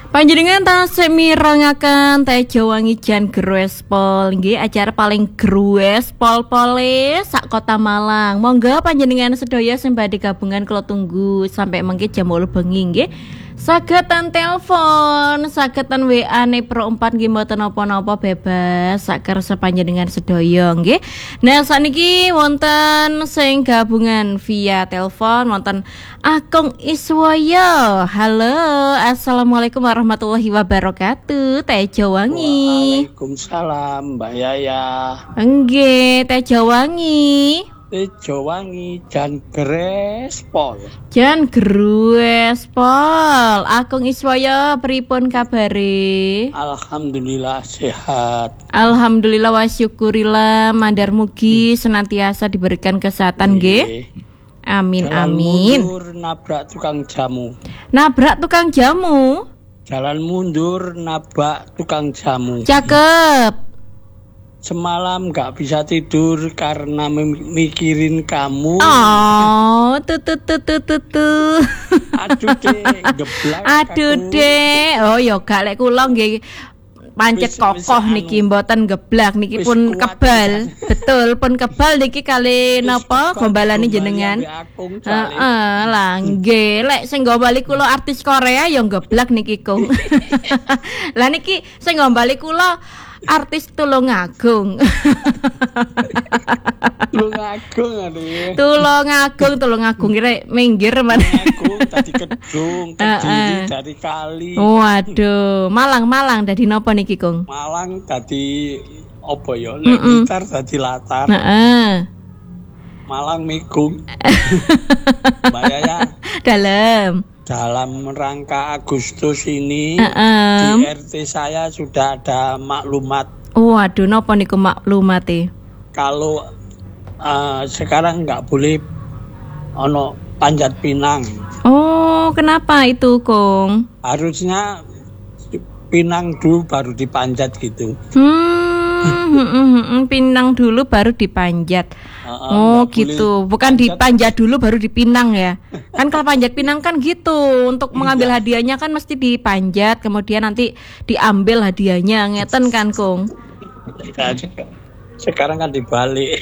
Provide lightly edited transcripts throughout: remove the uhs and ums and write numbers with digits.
Panjenengan tasih mirengaken teh Jawangi jan Grespol nggih acara paling grues pol-pole sak Kota Malang. Monggo panjenengan sedaya sing badhe gabungan kula tunggu sampai mengki jam 8 bengi nggih. Sagetan telepon, sagetan WA ne Pro 4 nggih mboten napa-napa bebas sak kersa panjenengan sedaya nggih. Nah sakniki wonten sing gabungan via telepon wonten Akung Iswaya. Halo, assalamualaikum warahmatullahi wabarakatuh. Teh Jawangi. Waalaikumsalam Mbak Yaya. Nggih, Teh Jawangi. Teh Jawangi jan Grespol. Jan Grespol. Akung Iswaya pripun kabare? Alhamdulillah sehat. Alhamdulillah wa syukurillah mandar mugi senantiasa diberikan kesehatan nggih. Amin Jalan amin. Mundur nabrak tukang jamu. Nabrak tukang jamu. Jalan mundur nabrak tukang jamu. Cakep. Semalam gak bisa tidur karena mikirin kamu. Oh, tuh. Aduh deh, geblak. Aduh aku. deh. Oh ya gak lek kula nggih pancet Wis kokoh anu. niki mboten geblak niki Wis pun kuat, kebal. Betul pun kebal niki kali Wis napa kuat gombalane gombali jenengan. ambek Akung, soalnya. Lah nggih lek sing gombali kula artis Korea ya geblak niki Kung. Lah niki sing gombali kula artis Tulungagung. Tulungagung kira minggir mana. Tulungagung tadi Kedung, Kediri dari kali. Waduh, Malang dadi napa niki Kung? Malang tadi apa ya? Gitar tadi latar. Heeh. Malang Migung. Mbak Yaya, dalam rangka Agustus ini di RT saya sudah ada maklumat. Waduh, napa niku maklumate? Kalau sekarang nggak boleh ono panjat pinang. Oh, kenapa itu, Kung? Harusnya pinang dulu baru dipanjat gitu. Pinang dulu baru dipanjat. Oh gitu, bukan dipanjat dulu baru dipinang ya. Kan kalau panjat pinang kan gitu. Untuk mengambil hadiahnya kan mesti dipanjat, kemudian nanti diambil hadiahnya, ngeten kan, Kung? Sekarang kan dibalik.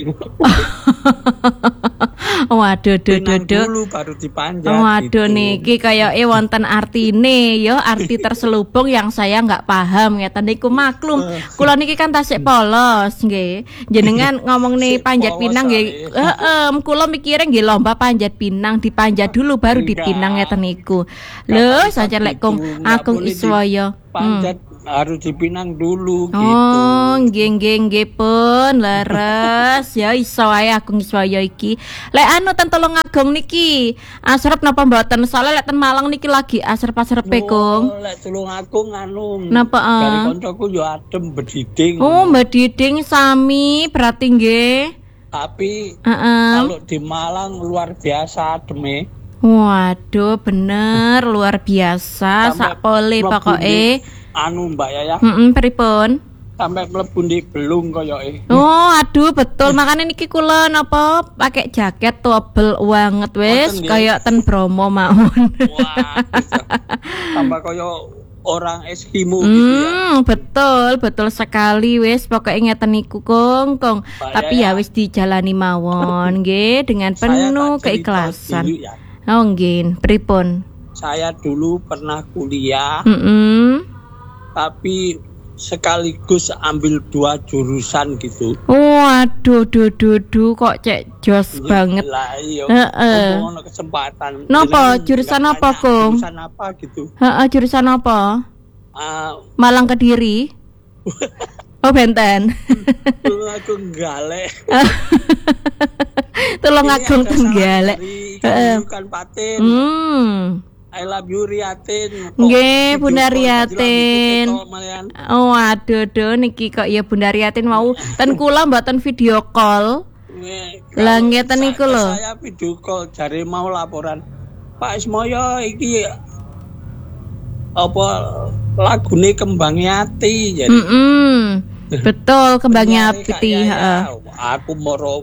Waduh, dulu baru dipanjat. Waduh gitu. niki kaya wonten artine ya, arti terselubung yang saya nggak paham ngeten niku maklum. Kula niki kan tasik polos nggih. Jenengan ngomong nih panjat pinang nggih. Kula mikire nggih lomba panjat pinang, dipanjat dulu baru dipinang ngeten niku. Lho, saja lek Kung Akung Iswaya. Panjat harus dipinang dulu gitu. Oh, nggih pun leres ya iso wae Akung Iswaya iki. Lek anu ten Tulungagung niki asrep napa mboten? Soale lek ten Malang niki lagi asrep-asrepe Kung. Lek Tulungagung anu. Napa? Dari koncoku yo adem bediding. Oh, bediding sami berarti nggih. Tapi kalau di Malang luar biasa ademe. Waduh, bener luar biasa sak pole pokoke. Anu Mbak Yaya. Pripun? Sampai mlebu ndi belung koyoke. Oh, aduh betul. Makanya niki kula napa pakai jaket tebel banget wis kaya ten Bromo mawon. Wah. Tambah koyo orang Eskimo gitu ya. Betul sekali wis pokoknya ngeten niku Kung. Tapi ya wis dijalani mawon nggih dengan penuh keikhlasan. Ya. Oh nggih, pripun? Saya dulu pernah kuliah. Tapi sekaligus ambil 2 jurusan gitu. Waduh, kok cek jos banget. Lah iya. Ono kesempatan. Napa jurusan apa, Kung? Jurusan apa gitu? Jurusan apa? Malang Kediri. Oh, Benten. Tulungagung Galek. Tulungagung Tenggalek. Bukan Patin. I love you Riatin. Nggih, Bunda Riatin. Oh, aduh niki kok ya Bunda Riatin mau ten kula mboten video call. Lah ngeten niku lho. Saya video call jare mau laporan. Pak Ismoyo iki apa lagune Kembang Ati jadi. Betul, Kembangnya Piti, heeh. Aku moro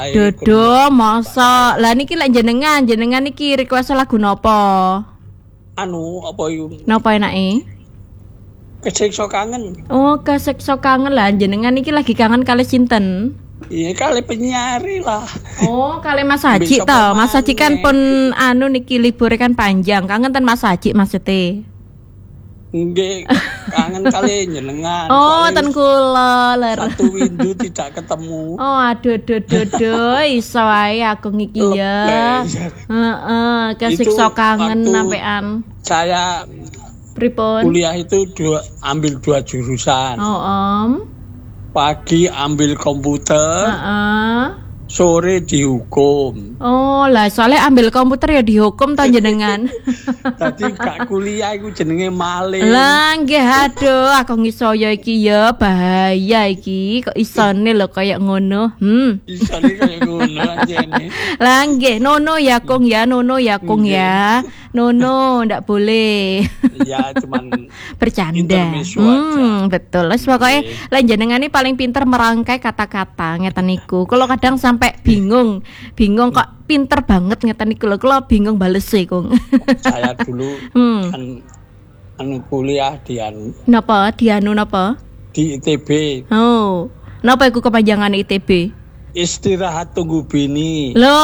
waduh, masa. Lah niki lek jenengan niki request lagu napa? apa iku? Napa enake? Kesiksa kangen. Oh, kesiksa kangen lah jenengan iki lagi kangen kali sinten? Iya kali penyiari lah. Oh, kali Mas Haji to. Mas Haji kan pun niki libur kan panjang. Kangen ten Mas Haji maksudnya. Nggih, kangen kali jenengan. Oh, ten kula ler. Satu windu tidak ketemu. Oh, aduh iso ae aku ngiki ya. Heeh, kesiksa kangen sampean. Saya pripun? Kuliah itu ambil 2 jurusan. Oh, Pagi ambil komputer. Sore dihukum. Oh, lah soalnya ambil komputer ya dihukum ta jenengan. Tadi gak kuliah iku jenenge maling. Lah nggih aduh, aku ngisaya iki ya bahaya iki. Kok isone lho kaya ngono. Isone kaya ngono anjene. Lah nggih, nono ya Kung ya, nono ya Kung ya. Nono ndak boleh. Ya cuman bercanda. Betul. Wes pokoke lan jenengan ini paling pinter merangkai kata-kata ngeten niku. Kalau kadang sampai bingung kok pinter banget ngeten niku lho. Kula bingung balese, Kung. Saya dulu kan kuliah di Napa? Napa? Di ITB. Oh. Napa iku kepanjangan ITB? Istirahat tunggu bini. Lo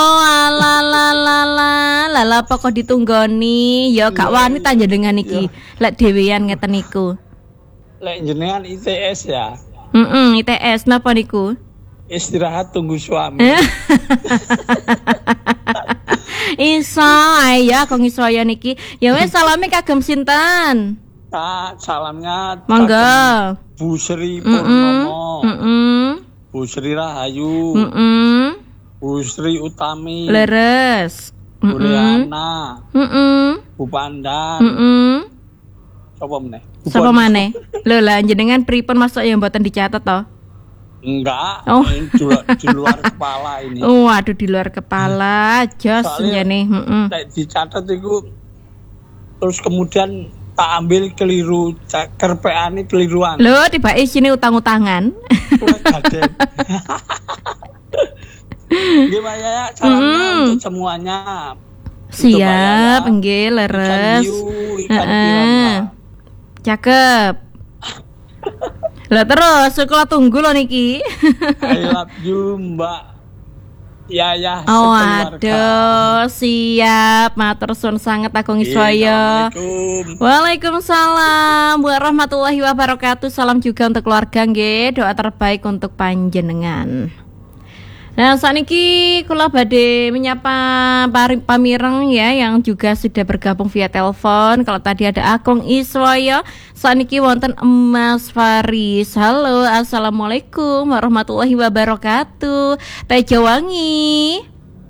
ala apa kok ditunggoni? Ya gak wani ta jenengan iki. Lek dhewean ngeten niku. Lek jenengan ITS ya. ITS napa niku? Istirahat tunggu suami. Iso ayo kok ngisaya niki. Ya wis salame kagem sinten? Salamnya monggo. Bu Sri Purnomo. Bu Sri Rahayu. Bu Sri Utami. Leres. Bu Riana. Bu Pandan. Sapa meneh? Lho lah jenengan pripun masuk yang mboten dicatat to? Enggak. Di luar kepala ini. Oh, aduh di luar kepala. Jos njane, dicatat itu terus kemudian tak ambil keliru, kerpeane keliruan. Lho, tiba isine utang-utangan. Gimana ya caranya untuk semuanya? Siap, nggih leres. Cakep. Lah terus sekolah tunggu lo niki. I love you Mbak Yaya. Oh aduh, siap. Matur suwun sanget aku ngisaya. Waalaikumsalam warahmatullahi wabarakatuh. Salam juga untuk keluarga nggih. Doa terbaik untuk panjenengan. Nah, saat ini kula badhe menyapa pamireng ya yang juga sudah bergabung via telepon. Kalau tadi ada Akung Iswaya, saat ini wonten Emas Faris. Halo, assalamualaikum warahmatullahi wabarakatuh. Teh Jawangi.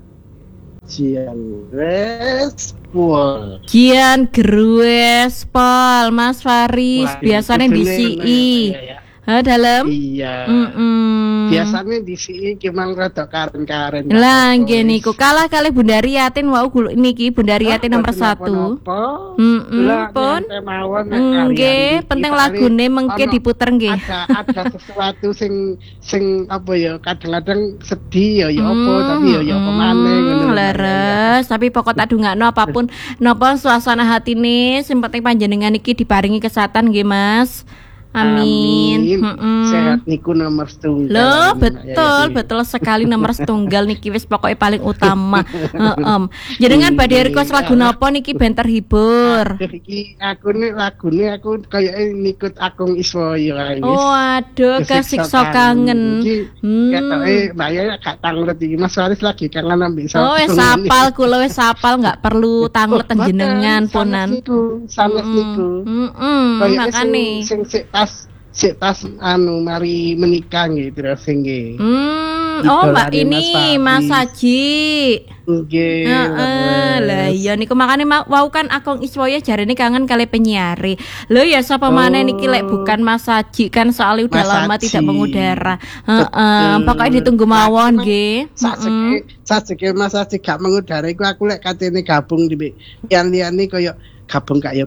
Jian Gruespol, Mas Faris. Biasanya di CI. Dalam? Iya. Biasanya di sini cuma rada karen-karen. Lah nggih niku kalah kali Bunda Riatin wau niki Bunda Riatin nomor 1. Pun. Nggih, penting lagune mengke diputer nggih. Ada sesuatu sing apa ya kadang-kadang sedih ya apa tapi ya apa maneh ngono. Leres, tapi pokok tak dungakno apapun napa suasana hatine sing penting panjenengan iki diparingi kesehatan nggih Mas. Amin. Sehat niku nomor setunggal. Loh, betul sekali nomor setunggal niki wis pokoknya paling utama. Jenengan badhe request lagu napa niki ben terhibur? Iki aku kaya nikut Akung Iswaya wis. Oh, aduh kesiksa kangen. Ketoke Mbak gak tanglet iki Mas Faris lagi kangen ambek Oh, wis sapal kula wis sapal enggak perlu tanglet jenengan punan. Sanes niku. Makane sik pas mari menikah nggih terus nggih. Oh Mbak ini Mas Haji. Nggih. Lah iya niku makane wau kan Akung Iswaya jarene kangen kali penyiari. Lho ya sapa maneh niki lek bukan Mas Haji kan soalnya udah lama tidak mengudara. Pokoknya ditunggu mawon nggih. Sajeke Mas Haji gak mengudara iku aku lek katene gabung di liyan-liyane koyo gabung kak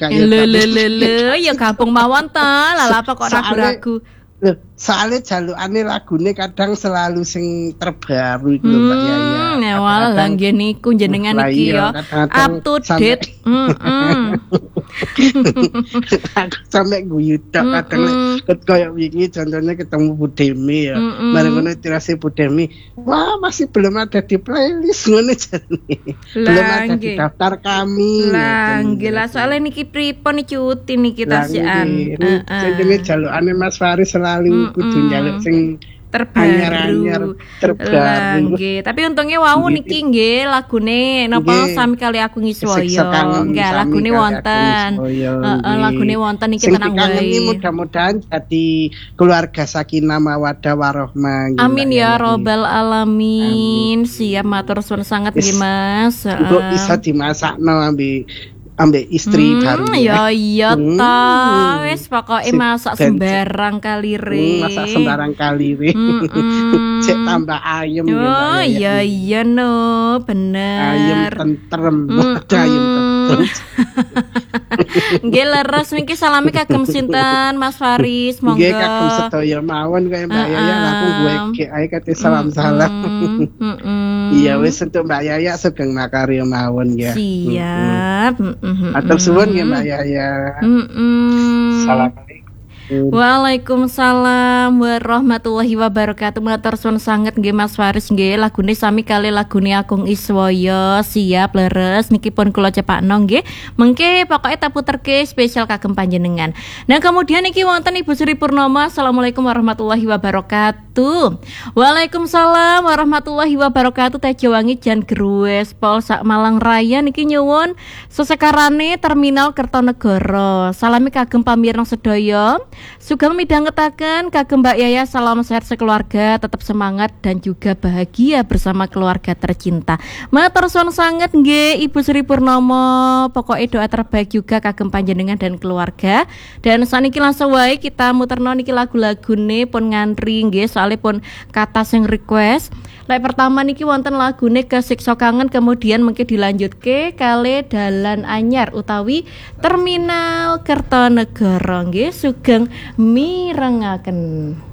ya gabung mawon ta lala apa kok ragu-ragu soalnya jalukane lagune kadang selalu sing terbaru iku lho Mbak Yaya. Walah nggih niku jenengan iki ya up to date. Aku sampe guyu tok kadang koyo wingi contohnya ketemu Bu Demi ya. Mari ngono tirase Bu Demi. Wah, masih belum ada di playlist ngono jane. Belum ada di daftar kami. Lah nggih lah soalnya niki pripun cuti niki tasian. Jenenge jalukane Mas Faris selalu kudu njaluk sing terbaru. Nggih, tapi untungnya wau niki nggih lagune napa sami kali aku ngiswoyo. Nggih, lagune wonten. Lagune wonten niki tenang wae. Mudah-mudahan jadi keluarga sakinah mawaddah warahmah. Amin ya robbal alamin. Siap matur suwun sanget nggih Mas. Kok bisa dimasakno ambek istri baru. Ya iya ta, wis pokoke masak sembarang kali re. Masak sembarang kali re. Cek tambah ayem gitu. Oh iya no, bener. Ayem tentrem, ayem tentrem. Nggih leres niki salami kagem sinten Mas Faris, monggo. Nggih kagem sedaya mawon kaya Mbak Yaya aku gue ae kate salam-salam. Iya wis untuk Mbak Yaya sugeng makarya mawon ya. Siap. Atur suwun ya Mbak Yaya. Assalamualaikum. Waalaikumsalam warahmatullahi wabarakatuh. Matur suwun sanget nggih Mas Faris nggih lagune sami kali lagune Agung Iswaya. Siap leres niki pun kula cepakno nggih. Mengke pokoke tak puterke spesial kagem panjenengan. Nah kemudian niki wonten Ibu Sri Purnomo. Assalamualaikum warahmatullahi wabarakatuh. Waalaikumsalam warahmatullahi wabarakatuh. Teh Jawangi Jan Grues Pol sak Malang Raya niki nyuwun sesekarane Terminal Kertonegoro. Salami kagem pamireng sedaya. Sugeng midhangetaken kagem Mbak Yaya, salam sehat sekeluarga, tetap semangat dan juga bahagia bersama keluarga tercinta. Matur suwun sanget nggih Ibu Sri Purnomo. Pokoke doa terbaik juga kagem panjenengan dan keluarga. Dan saniki langsung wae kita muterno niki lagu-lagune pun ngantri nggih, soalnya pun kata sing request. Lek pertama niki wonten lagune Kesiksa Kangen, kemudian mungkin dilanjutke kali Dalan Anyar utawi Terminal Kertonegoro nggih. Sugeng mirengaken.